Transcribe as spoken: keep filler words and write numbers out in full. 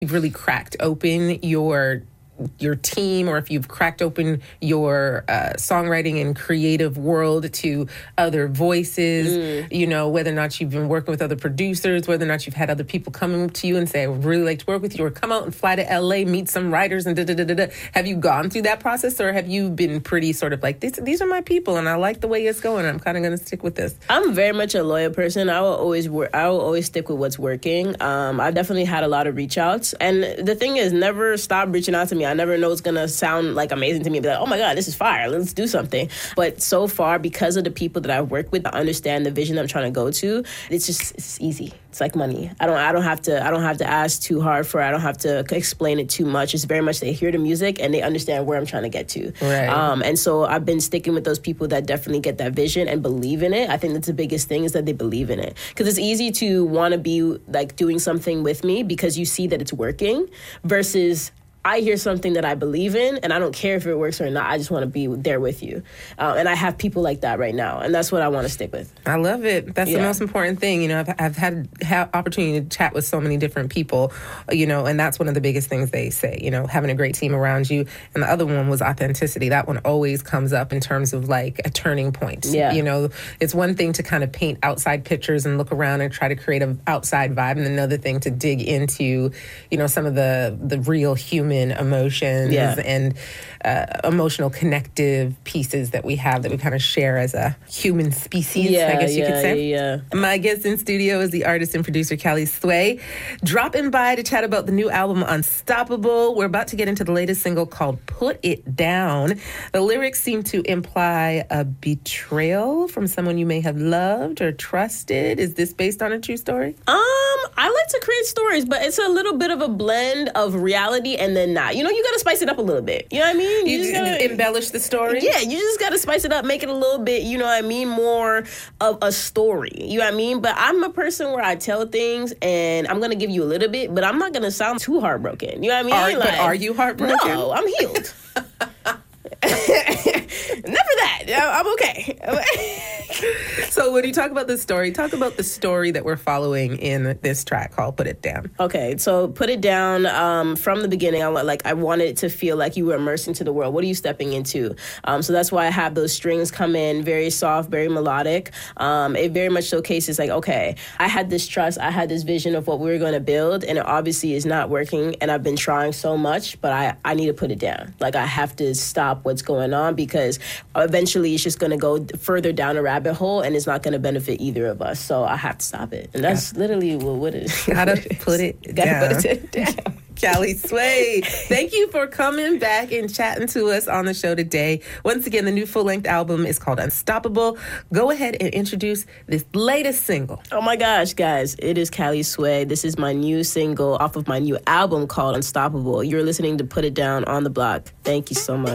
you've really cracked open your your team, or if you've cracked open your uh, songwriting and creative world to other voices, mm. you know, whether or not you've been working with other producers, whether or not you've had other people come to you and say, I would really like to work with you, or come out and fly to L A, meet some writers and da da da da da. Have you gone through that process, or have you been pretty sort of like, this, these are my people and I like the way it's going, I'm kind of going to stick with this? I'm very much a loyal person. I will always work, I will always stick with what's working. Um, I've definitely had a lot of reach outs, and the thing is, never stop reaching out to me. I never know it's going to sound like amazing to me. Be like, oh my God, this is fire. Let's do something. But so far, because of the people that I've worked with, I understand the vision I'm trying to go to. It's just, it's easy. It's like money. I don't, I don't have to, I don't have to ask too hard for it. I don't have to explain it too much. It's very much they hear the music and they understand where I'm trying to get to. Right. Um, and so I've been sticking with those people that definitely get that vision and believe in it. I think that's the biggest thing, is that they believe in it. Because it's easy to want to be like doing something with me because you see that it's working, versus I hear something that I believe in, and I don't care if it works or not. I just want to be there with you. Uh, and I have people like that right now, and that's what I want to stick with. I love it. That's yeah. the most important thing. You know, I've, I've had ha- opportunity to chat with so many different people, you know, and that's one of the biggest things they say, you know, having a great team around you. And the other one was authenticity. That one always comes up in terms of like a turning point. Yeah. You know, it's one thing to kind of paint outside pictures and look around and try to create an outside vibe, and another thing to dig into, you know, some of the, the real human emotions yeah. and uh, emotional connective pieces that we have that we kind of share as a human species, yeah, I guess you yeah, could say. Yeah. My guest in studio is the artist and producer Callie Sway, dropping by to chat about the new album Unstoppable. We're about to get into the latest single called Put It Down. The lyrics seem to imply a betrayal from someone you may have loved or trusted. Is this based on a true story? Um, I like to create stories, but it's a little bit of a blend of reality and then not. You know, you got to spice it up a little bit. You know what I mean? You, you just gotta embellish the story? Yeah, you just got to spice it up, make it a little bit, you know what I mean, more of a story. You know what I mean? But I'm a person where I tell things, and I'm going to give you a little bit, but I'm not going to sound too heartbroken. You know what I mean? Are, like, but are you heartbroken? No, I'm healed. Never that. I'm okay. So when you talk about this story, talk about the story that we're following in this track called Put It Down. Okay, so Put It Down, um, from the beginning, I like I wanted it to feel like you were immersed into the world. What are you stepping into? Um, so that's why I have those strings come in very soft, very melodic. Um, it very much showcases like, okay, I had this trust, I had this vision of what we were going to build, and it obviously is not working, and I've been trying so much, but I, I need to put it down. Like, I have to stop what's going on, because eventually it's just going to go further down a rabbit hole, and it's not going to benefit either of us. So I have to stop it. And that's yeah. literally what, what it is. Gotta put it Gotta down. put it down. Callie Sway, thank you for coming back and chatting to us on the show today. Once again, the new full-length album is called Unstoppable. Go ahead and introduce this latest single. Oh my gosh, guys, it is Callie Sway. This is my new single off of my new album called Unstoppable. You're listening to Put It Down on the Block. Thank you so much.